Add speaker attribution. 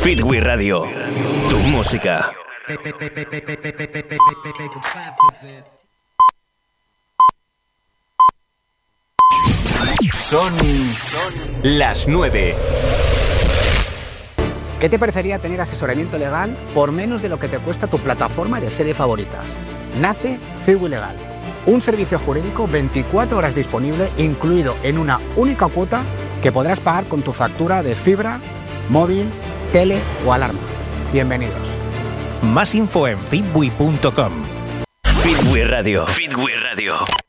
Speaker 1: Fitwi Radio, tu música. Son las 9.
Speaker 2: ¿Qué te parecería tener asesoramiento legal por menos de lo que te cuesta tu plataforma de serie favoritas? Nace Fitwi Legal, un servicio jurídico 24 horas disponible, incluido en una única cuota que podrás pagar con tu factura de fibra, móvil, tele o alarma. Bienvenidos.
Speaker 3: Más info en fitwi.com.
Speaker 1: Fitwi Radio. Fitwi Radio.